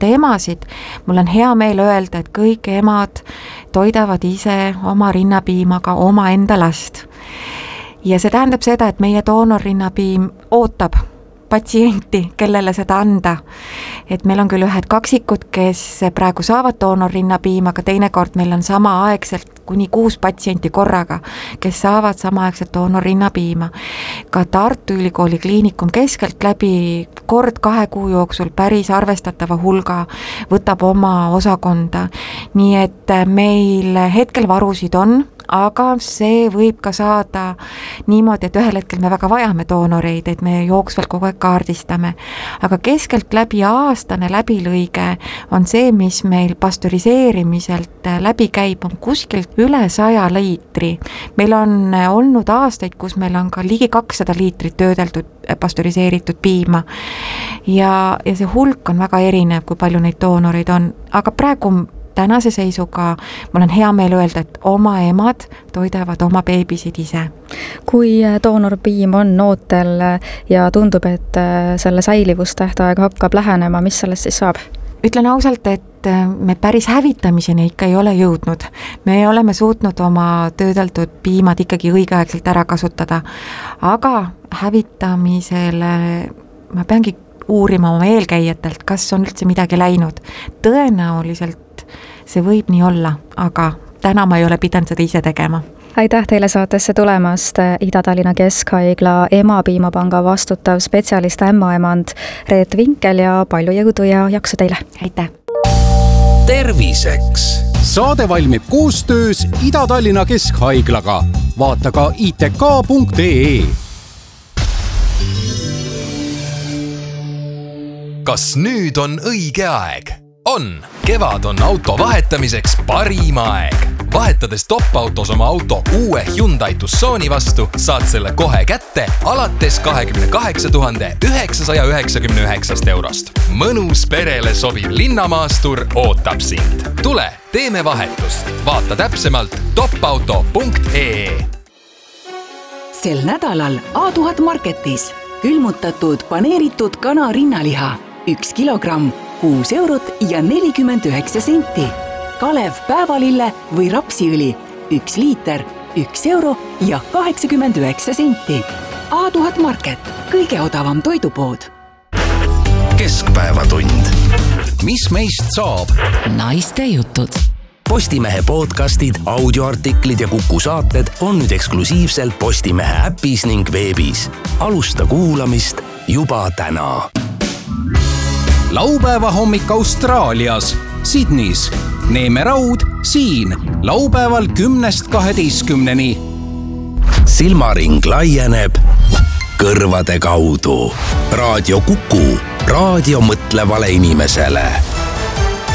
emasid, mul on hea meel öelda, et kõik emad toidavad ise oma rinnapiimaga oma enda last. Ja see tähendab seda, et meie doonorrinnapiim ootab patsienti, kellele seda anda. Et meil on küll ühed kaksikud, kes praegu saavad doonorrinnapiima, aga teinekord meil on samaaegselt kuni 6 patsienti korraga, kes saavad samaaegselt doonorrinnapiima. Ka Tartu Ülikooli Kliinikum keskelt läbi kord 2 kuu jooksul päris arvestatava hulga võtab oma osakonda. Nii et meil hetkel varusid on, aga see võib ka saada niimoodi, et ühel hetkel me väga vajame doonoreid, et me jooksvalt kogu aeg kaardistame. Aga keskelt läbi aastane läbilõige on see, mis meil pastöriseerimiselt läbi käib, on kuskilt üle 100 liitri. Meil on olnud aastaid, kus meil on ka ligi 200 liitrit töödeldud pastöriseeritud piima. Ja see hulk on väga erinev, kui palju neid doonoreid on. Aga praegu tänase seisuga mul on hea meel öelda, et oma emad toidavad oma beebisid ise. Kui doonorpiim on ootel ja tundub, et selle säilivustähtaeg hakkab lähenema, mis sellest siis saab? Ütlen ausalt, et me päris hävitamiseni ikka ei ole jõudnud. Me oleme suutnud oma töödeldud piimad ikkagi õigeaegselt ära kasutada, aga hävitamisele ma peangi uurima oma eelkäijatelt, kas on üldse midagi läinud. Tõenäoliselt see võib nii olla, aga täna ma ei ole pidanud seda ise tegema. Aitäh teile saatesse tulemast, Ida-Tallinna Keskhaigla emapiimapanga vastutav spetsialist ämmaemand Reet Vinkel ja palju jõudu ja jaksu teile. Aitäh! Terviseks! Saade valmib koostöös Ida-Tallinna Keskhaiglaga. Vaata ka itk.ee. Kas nüüd on õige aeg? On! Kevad on auto vahetamiseks parim aeg. Vahetades top-autos oma auto uue Hyundai Tucsoni vastu, saad selle kohe kätte alates 28 999 eurost. Mõnus perele sobiv linnamaastur ootab sind. Tule, teeme vahetust. Vaata täpsemalt topauto.ee. Sel nädalal A1000 Marketis külmutatud paneeritud kana rinnaliha 1 kilogramm 6 eurot ja 49 senti. Kalev päevalille või rapsiõli 1 liiter 1 euro ja 89 senti. A1000 Market, kõige odavam toidupood. Keskpäevatund. Mis meist saab? Naiste jutud. Postimehe podcastid, audioartiklid ja Kuku saated on nüüd eksklusiivselt Postimehe äpis ning veebis. Alusta kuulamist juba täna. Laupäeva hommik Austraalias, Sydneys. Neeme Raud siin, laupäeval 10-12. Silmaring laieneb kõrvade kaudu. Raadio Kuku, raadio mõtlevale inimesele.